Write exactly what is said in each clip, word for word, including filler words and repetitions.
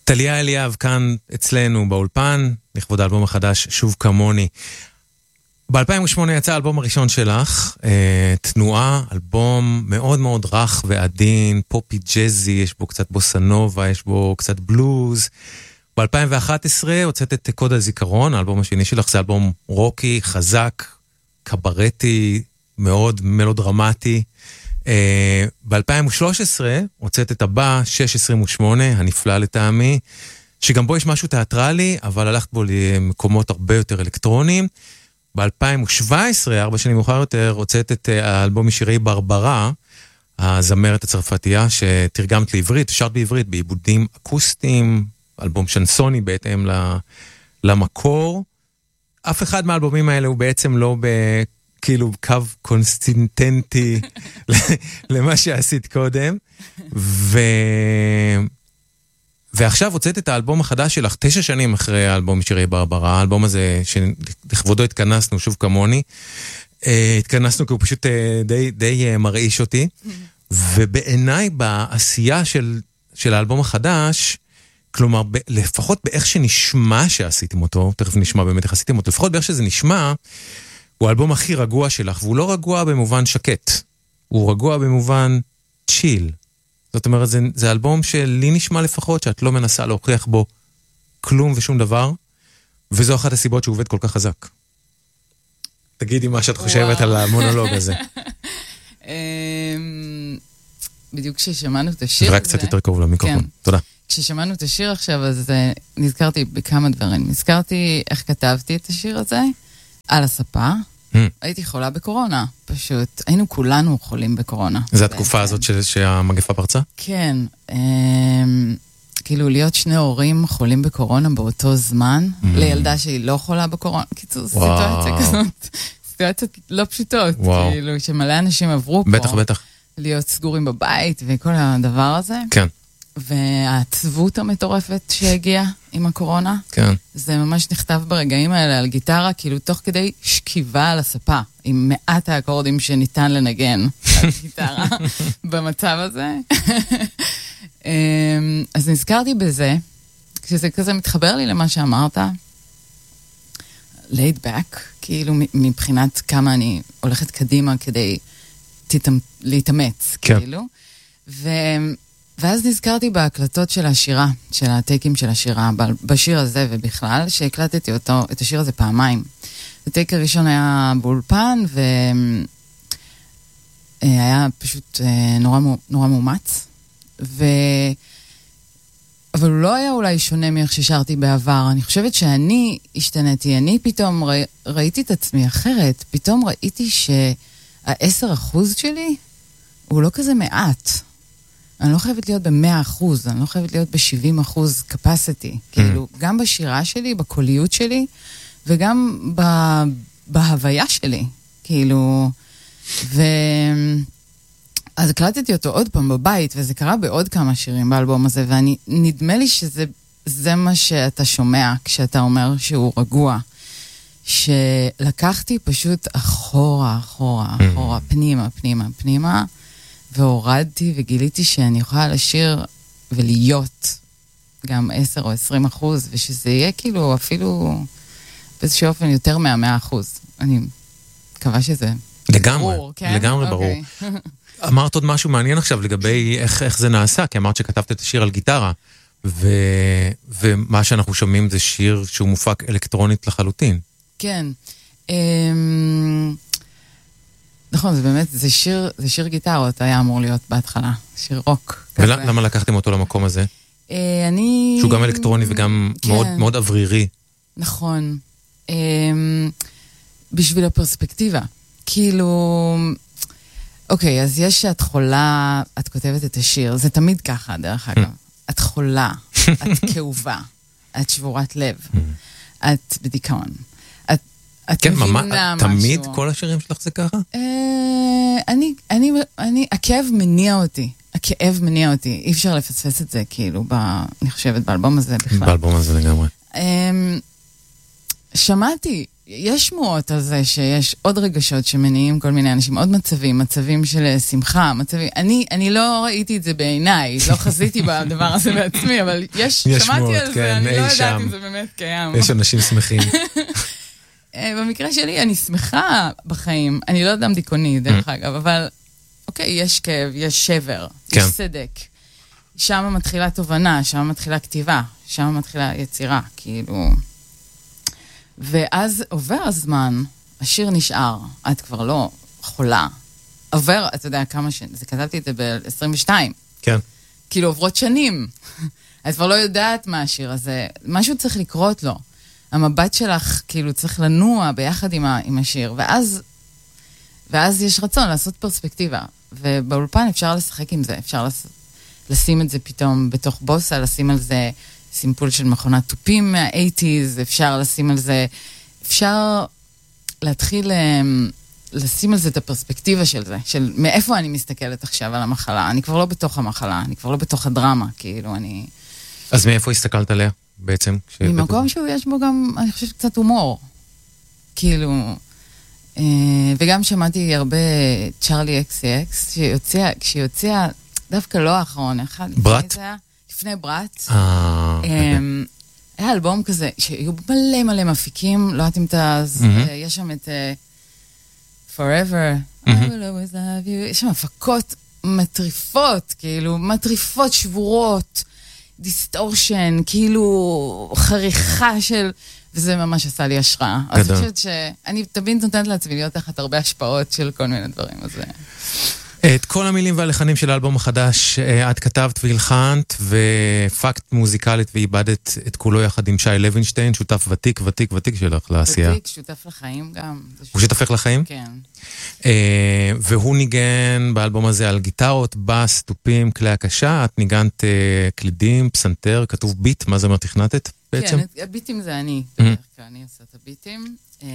טליה אליאב כאן אצלנו באולפן, לכבוד האלבום החדש, שוב כמוני. ב-אלפיים ושמונה יצא האלבום הראשון שלך, תנועה, אלבום מאוד מאוד רך ועדין, פופי ג'זי, יש בו קצת בוסנובה, יש בו קצת בלוז. ב-אלפיים ואחת עשרה הוצאת את קוד הזיכרון, האלבום השני שלך זה אלבום רוקי, חזק, קברטי, מאוד מלודרמטי. ב-אלפיים ושלוש עשרה הוצאת את הבא, שש עשרים ושמונה, הנפלא לטעמי, שגם בו יש משהו תיאטרלי, אבל הלכת בו למקומות הרבה יותר אלקטרוניים. ב-אלפיים ושבע עשרה, ארבע שנים מאוחר יותר, הוצאת את האלבום משירי ברברה, הזמרת הצרפתייה, שתרגמת לעברית, שרת בעברית, בעיבודים אקוסטיים, אלבום שנסוני בהתאם למקור. אף אחד מהאלבומים האלה הוא בעצם לא ב... כאילו קו קונסטינטנטי למה שעשית קודם. ו... ועכשיו הוצאת את האלבום החדש שלך, תשע שנים אחרי האלבום שירי ברברה, האלבום הזה שלכבודו התכנסנו, שוב כמוני, התכנסנו כי הוא פשוט די, די מרעיש אותי, ובעיניי בעשייה של, של האלבום החדש, כלומר, ב, לפחות באיך שנשמע שעשיתם אותו, תכף נשמע באמת איך עשיתם אותו, לפחות באיך שזה נשמע, הוא האלבום הכי רגוע שלך, והוא לא רגוע במובן שקט, הוא רגוע במובן צ'יל. זאת אומרת, זה, זה אלבום שלי נשמע לפחות, שאת לא מנסה להוכיח בו כלום ושום דבר, וזו אחת הסיבות שהוא עובד כל כך חזק. תגידי מה שאת חושבת על המונולוג הזה. בדיוק כששמענו את השיר... רק קצת יותר קרוב למיקרופון, תודה. כששמענו את השיר עכשיו, אז נזכרתי בכמה דברים. נזכרתי איך כתבתי את השיר הזה, על הספה. הייתי חולה בקורונה, פשוט. היינו כולנו חולים בקורונה. זה התקופה הזאת שהמגפה פרצה? כן. כאילו להיות שני הורים חולים בקורונה באותו זמן, לילדה שהיא לא חולה בקורונה. קיצור, סיטואציה כזאת. סיטואציות לא פשוטות. כאילו, שמלא אנשים עברו פה. בטח, בטח. להיות סגורים בבית וכל הדבר הזה. כן. והעצבות המטורפת שהגיעה עם הקורונה, כן. זה ממש נכתב ברגעים האלה על גיטרה, כאילו תוך כדי שכיבה על הספה, עם מעט האקורדים שניתן לנגן על גיטרה במצב הזה. אז נזכרתי בזה, כשזה כזה מתחבר לי למה שאמרת, laid back, כאילו מבחינת כמה אני הולכת קדימה כדי להתאמץ, כן. כאילו. ו... ואז נזכרתי בהקלטות של השירה, של הטייקים של השירה, בשיר הזה ובכלל, שהקלטתי אותו, את השיר הזה פעמיים. הטייק הראשון היה באולפן, והיה פשוט נורא, נורא מאומץ, ו... אבל הוא לא היה אולי שונה מאיך ששרתי בעבר. אני חושבת שאני השתניתי, אני פתאום ר... ראיתי את עצמי אחרת, פתאום ראיתי שהעשר אחוז שלי הוא לא כזה מעט. אני לא חייבת להיות ב-מאה אחוז, אני לא חייבת להיות ב-שבעים אחוז capacity. כאילו, גם בשירה שלי, בקוליות שלי, וגם ב- בהוויה שלי. כאילו, ו... אז הקלטתי אותו עוד פעם בבית, וזה קרה בעוד כמה שירים באלבום הזה, ואני, נדמה לי שזה זה מה שאתה שומע כשאתה אומר שהוא רגוע. שלקחתי פשוט אחורה, אחורה, אחורה, פנימה, פנימה, פנימה, והורדתי וגיליתי שאני יכולה לשיר ולהיות גם עשר או עשרים אחוז, ושזה יהיה כאילו אפילו באיזשהו אופן יותר מהמאה אחוז. אני מקווה שזה לגמרי, ברור, כן? לגמרי ברור. אמרת עוד משהו מעניין עכשיו לגבי איך, איך זה נעשה, כי אמרת שכתבת את השיר על גיטרה, ו, ומה שאנחנו שומעים זה שיר שהוא מופק אלקטרונית לחלוטין. כן. נכון, זה באמת, זה שיר, זה שיר גיטרות היה אמור להיות בהתחלה, שיר רוק. ולמה לקחתם אותו למקום הזה? אני... שהוא גם אלקטרוני וגם מאוד, מאוד אוורירי. נכון. בשביל הפרספקטיבה. כאילו... אוקיי, אז יש שאת חולה, את כותבת את השיר, זה תמיד ככה, דרך אגב. את חולה, את כאובה, את שבורת לב, את בדיכאון. את, את כן, מבינה משהו. תמיד כל השירים שלך זה ככה? אני, אני, אני, הכאב מניע אותי. הכאב מניע אותי. אי אפשר לפספס את זה, כאילו, ב, אני חושבת, באלבום הזה בכלל. באלבום הזה לגמרי. שמעתי יש שמועות על זה שיש עוד רגשות שמניעים כל מיני אנשים, עוד מצבים, מצבים של שמחה, מצבים, אני, אני לא ראיתי את זה בעיניי, לא חזיתי בדבר הזה בעצמי, אבל יש, יש שמעתי שמועות, על זה, כן, אני לא יודעת שם. אם זה באמת קיים. יש אנשים שמחים. במקרה שלי אני שמחה בחיים, אני לא אדם דיכאוני דרך אגב, אבל אוקיי, יש כאב, יש שבר, כן. יש סדק. שם מתחילה תובנה, שם מתחילה כתיבה, שם מתחילה יצירה, כאילו... ואז עובר הזמן, השיר נשאר, את כבר לא חולה. עובר, אתה יודע כמה ש... זה כתבתי את זה ב-עשרים ושתיים. כן. כאילו עוברות שנים. את כבר לא יודעת מה השיר הזה. משהו צריך לקרות לו. המבט שלך כאילו צריך לנוע ביחד עם, ה... עם השיר. ואז, ואז יש רצון לעשות פרספקטיבה. ובאולפן אפשר לשחק עם זה, אפשר לס... לשים את זה פתאום בתוך בוסה, לשים על זה... סימפול של מכונת טופים מה-שמונים, אפשר לשים על זה, אפשר להתחיל לשים על זה את הפרספקטיבה של זה, של מאיפה אני מסתכלת עכשיו על המחלה. אני כבר לא בתוך המחלה, אני כבר לא בתוך הדרמה, כאילו אני... אז מאיפה הסתכלת עליה בעצם? ממקום שהוא יש בו גם, אני חושבת, קצת הומור. כאילו, וגם שמעתי הרבה צ'ארלי אקסי אקס, כשהיא הוציאה, דווקא לא האחרון, אחד. ברת? לפני ברת. אה... היה אלבום כזה, שהיו מלא מלא מפיקים, לא יודעת אם אתה... יש שם את Forever, I will always love you, יש שם הפקות מטריפות, כאילו, מטריפות שבורות, דיסטורשן, כאילו, חריכה של... וזה ממש עשה לי השראה. אז אני חושבת שאני תמיד נותנת לעצמי להיות תחת הרבה השפעות של כל מיני דברים, אז... את כל המילים והלחנים של האלבום החדש את כתבת והלחנת ופקט מוזיקלית ואיבדת את כולו יחד עם שי לוינשטיין, שותף ותיק, ותיק, ותיק שלך לעשייה. ותיק, שותף לחיים גם. הוא שותפך לחיים? כן. והוא ניגן באלבום הזה על גיטרות, בס, טופים, כלי הקשה, את ניגנת קלידים, פסנתר, כתוב ביט, מה זה אומר תכנתת בעצם? כן, הביטים זה אני, בדרך כלל אני עושה את הביטים.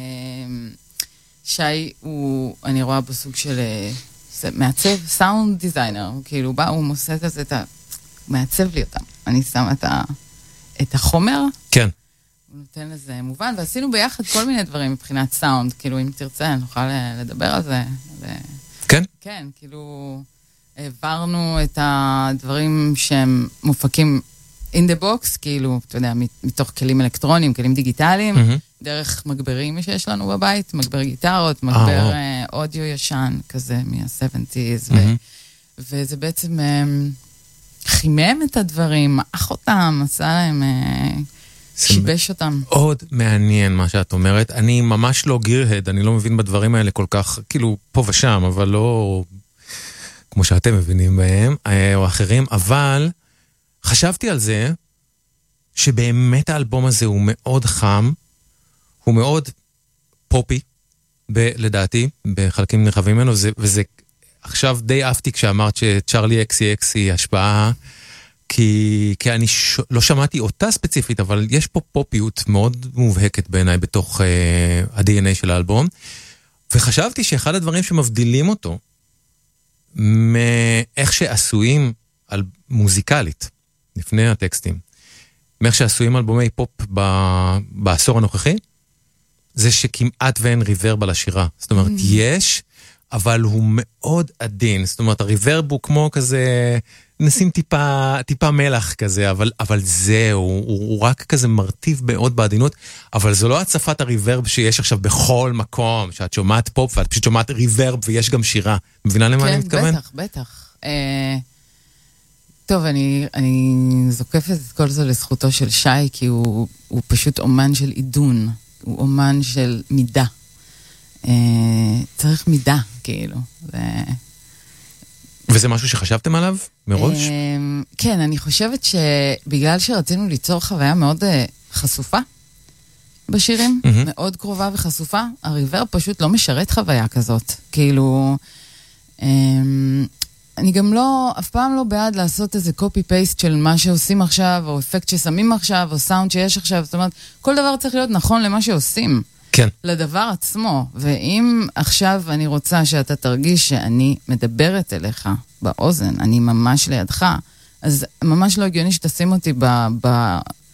שי הוא, אני רואה בו סוג של... מעצב, סאונד דיזיינר, הוא כאילו בא, הוא מוסד את זה, הוא מעצב לי אותם. אני שמה את, ה, את החומר, כן. הוא נותן לזה מובן, ועשינו ביחד כל מיני דברים מבחינת סאונד, כאילו אם תרצה, נוכל לדבר על זה. ו... כן? כן, כאילו העברנו את הדברים שהם מופקים in the box, כאילו, אתה יודע, מתוך כלים אלקטרוניים, כלים דיגיטליים, mm-hmm. דרך מגברים שיש לנו בבית, מגבר גיטרות, מגבר oh. uh, אודיו ישן, כזה מה-שבעים, mm-hmm. ו- וזה בעצם uh, חימם את הדברים, אח אותם, עשה להם, uh, שיבש אותם. מאוד מעניין מה שאת אומרת, אני ממש לא גירהד, אני לא מבין בדברים האלה כל כך, כאילו, פה ושם, אבל לא כמו שאתם מבינים בהם, או אחרים, אבל... חשבתי על זה שבאמת האלבום הזה הוא מאוד חם, הוא מאוד פופי, ב- לדעתי, בחלקים נרחבים ממנו, וזה, וזה עכשיו די אהבתי כשאמרת שצ'ארלי אקסי אקס היא השפעה, כי, כי אני ש... לא שמעתי אותה ספציפית, אבל יש פה פופיות מאוד מובהקת בעיניי בתוך uh, ה-די אן איי של האלבום, וחשבתי שאחד הדברים שמבדילים אותו, מאיך שעשויים על מוזיקלית, לפני הטקסטים, מאיך שעשויים אלבומי פופ ב- בעשור הנוכחי, זה שכמעט ואין ריברב על השירה. זאת אומרת, mm. יש, אבל הוא מאוד עדין. זאת אומרת, הריברב הוא כמו כזה, נשים טיפה, טיפה מלח כזה, אבל, אבל זהו, הוא, הוא רק כזה מרטיב מאוד בעדינות, אבל זו לא הצפת הריברב שיש עכשיו בכל מקום, שאת שומעת פופ ואת פשוט שומעת ריברב ויש גם שירה. מבינה למה כן, אני מתכוון? כן, בטח, בטח. אה... טוב, אני, אני זוקפת את כל זה לזכותו של שי, כי הוא, הוא פשוט אומן של עידון, הוא אומן של מידה. אה, צריך מידה, כאילו. ו... וזה משהו שחשבתם עליו מראש? אה, כן, אני חושבת שבגלל שרצינו ליצור חוויה מאוד אה, חשופה בשירים, mm-hmm. מאוד קרובה וחשופה, הריבר פשוט לא משרת חוויה כזאת. כאילו... אה, אני גם לא, אף פעם לא בעד לעשות איזה קופי-פייסט של מה שעושים עכשיו, או אפקט ששמים עכשיו, או סאונד שיש עכשיו. זאת אומרת, כל דבר צריך להיות נכון למה שעושים. כן. לדבר עצמו. ואם עכשיו אני רוצה שאתה תרגיש שאני מדברת אליך באוזן, אני ממש לידך, אז ממש לא הגיוני שתשים אותי ב, ב,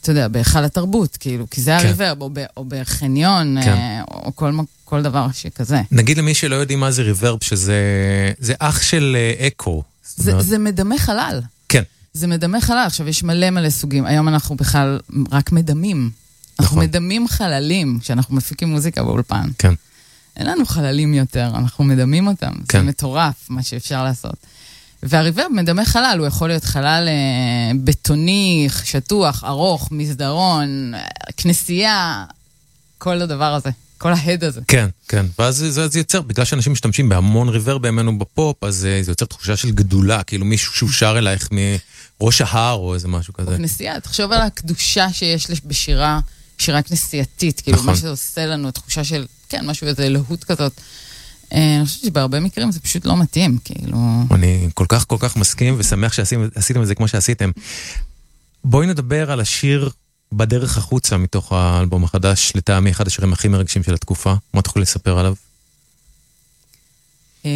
אתה יודע, בהיכל התרבות, כאילו, כי זה הריברב, או בחניון, או כל דבר שכזה. נגיד למי שלא יודעים מה זה ריברב, שזה אח של אקו. זה מדמה חלל. כן. זה מדמה חלל. עכשיו, יש מלא מלא סוגים. היום אנחנו בכלל רק מדמים. אנחנו מדמים חללים, כשאנחנו מפיקים מוזיקה באולפן. כן. אין לנו חללים יותר, אנחנו מדמים אותם. זה מטורף, מה שאפשר לעשות. והריברב מדמה חלל, הוא יכול להיות חלל בטוני, שטוח, ארוך, מסדרון, כנסייה, כל הדבר הזה, כל ההד הזה. כן, כן, ואז זה, זה יוצר, בגלל שאנשים משתמשים בהמון ריברב בימינו בפופ, אז זה יוצר תחושה של גדולה, כאילו מישהו שהוא שר אלייך מראש ההר או איזה משהו כזה. או כנסייה, תחשוב על הקדושה שיש בשירה, שירה כנסייתית, כאילו מה שזה עושה לנו, תחושה של, כן, משהו איזה אלוהות כזאת. אני חושבת שבהרבה מקרים זה פשוט לא מתאים, כאילו... אני כל כך כל כך מסכים ושמח שעשיתם את זה כמו שעשיתם. בואי נדבר על השיר בדרך החוצה מתוך האלבום החדש, לטעמי אחד השירים הכי מרגשים של התקופה. מה תוכלי לספר עליו? אני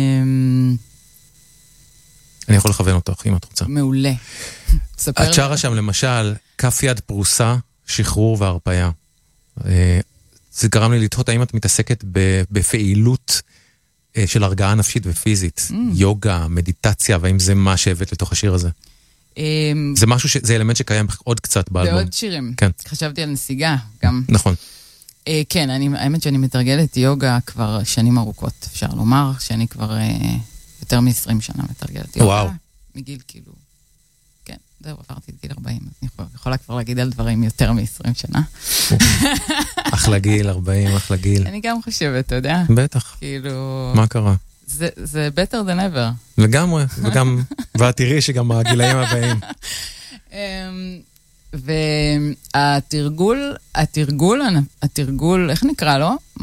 יכול לכוון אותך, אם את רוצה. מעולה. את שרה שם למשל, כף יד פרוסה, שחרור והרפאיה. זה גרם לי לתהות, האם את מתעסקת בפעילות של הרגעה נפשית ופיזית, יוגה, מדיטציה, והאם זה מה שהבאת לתוך השיר הזה? זה משהו, זה אלמנט שקיים עוד קצת באלבום. בעוד שירים. חשבתי על נסיגה גם. נכון. כן, האמת שאני מתרגלת יוגה כבר שנים ארוכות, אפשר לומר, שאני כבר יותר מ-עשרים שנה מתרגלת יוגה. וואו. מגיל כאילו... זהו, עברתי את גיל ארבעים, אז אני יכולה כבר להגיד על דברים יותר מ-עשרים שנה. אחלה גיל, ארבעים, אחלה גיל. אני גם חושבת, אתה יודע? בטח. כאילו... מה קרה? זה better than ever. לגמרי, וגם, ואת תראי שגם הגילאים הבאים. והתרגול, התרגול, התרגול, איך נקרא לו?